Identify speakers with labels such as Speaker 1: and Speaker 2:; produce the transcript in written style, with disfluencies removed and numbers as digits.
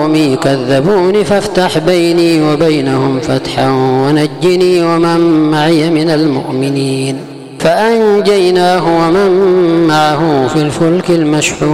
Speaker 1: قومي كذبون فافتح بيني وبينهم فتحا ونجني ومن معي من المؤمنين. فأنجيناه ومن معه في الفلك المشحون